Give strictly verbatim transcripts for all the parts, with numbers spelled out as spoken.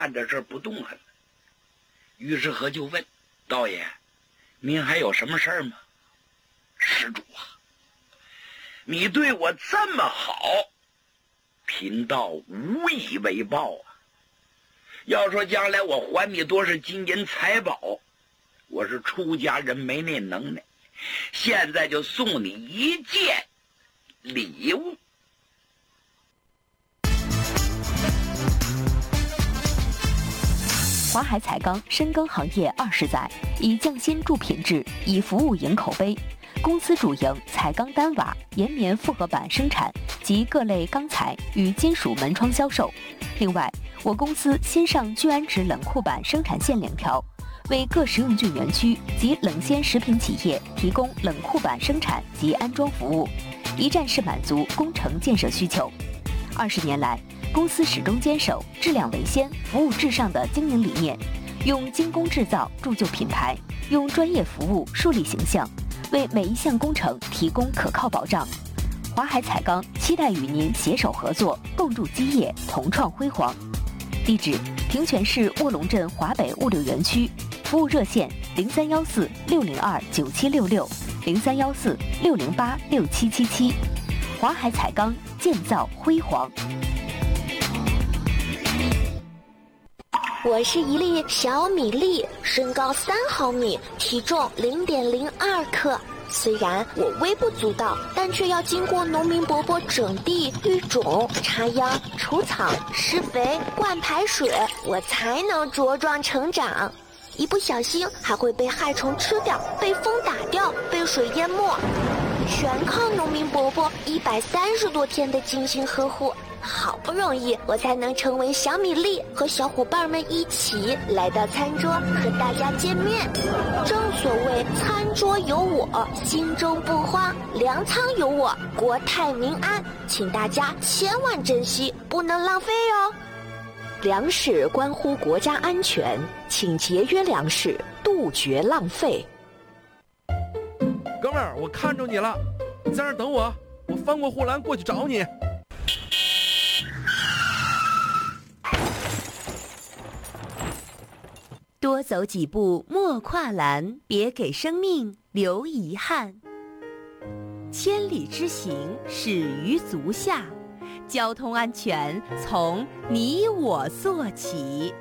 看这事不动弹了。于是和就问道爷：“您还有什么事儿吗？”“施主啊，你对我这么好，贫道无以为报啊。要说将来我还你多少金银财宝，我是出家人没那能耐，现在就送你一件礼物。” 华海彩钢深耕行业二十载，以匠心铸品质，以服务赢口碑。公司主营彩钢单瓦、岩棉复合板生产及各类钢材与金属门窗销售。另外，我公司新上聚氨酯冷库板生产线两条，为各食用菌园区及冷鲜食品企业提供冷库板生产及安装服务，一站式满足工程建设需求。二十年来，公司始终坚守质量为先、服务至上的经营理念，用精工制造铸就品牌，用专业服务树立形象，为每一项工程提供可靠保障。华海彩钢期待与您携手合作，共筑基业，同创辉煌。地址：平泉市卧龙镇华北物流园区，服务热线：零三幺四六零二九七六六，零三幺四六零八六七七七。华海彩钢，建造辉煌。 我是一粒小米粒，身高三毫米，体重零点零二克。虽然我微不足道，但却要经过农民伯伯整地、育种、插秧、除草、施肥、灌排水，我才能茁壮成长。一不小心还会被害虫吃掉，被风打掉，被水淹没，全靠农民伯伯一百三十多天的精心呵护。好不容易我才能成为小米粒，和小伙伴们一起来到餐桌和大家见面。正所谓餐桌有我，心中不慌；粮仓有我，国泰民安。请大家千万珍惜，不能浪费哦。 粮食关乎国家安全，请节约粮食，杜绝浪费。 哥们儿，我看着你了，你在那儿等我，我翻过护栏过去找你。 多走几步莫跨栏，别给生命留遗憾。千里之行始于足下，交通安全从你我做起。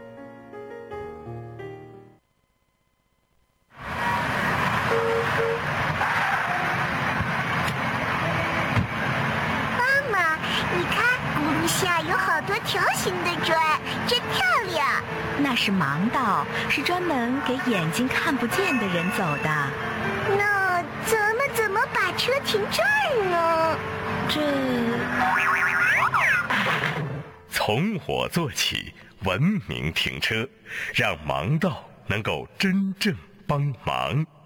妈妈，你看轱辘下有好多条形的砖，真漂亮。 那是盲道，是专门给眼睛看不见的人走的。 那咱们怎么把车停这儿呢？ 这…… 从我做起，文明停车，让盲道能够真正帮忙。